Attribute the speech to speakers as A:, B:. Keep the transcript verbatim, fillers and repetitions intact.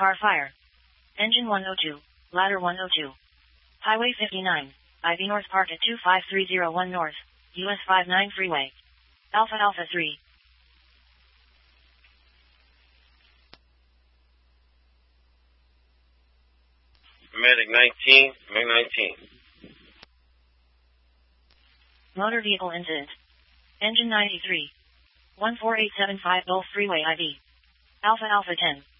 A: car fire. Engine one oh two, ladder one oh two. Highway fifty-nine, I V North Park at two five three zero one North, U S fifty-nine Freeway. Alpha Alpha three.
B: Medic nineteen, Meg nineteen.
A: Motor vehicle incident. Engine ninety-three. one four eight seven five Gulf Freeway I V. Alpha Alpha ten.